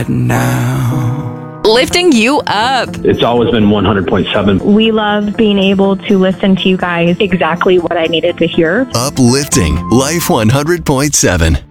now. Lifting you up. It's always been 100.7. We love being able to listen to you guys exactly what I needed to hear. Uplifting Life 100.7.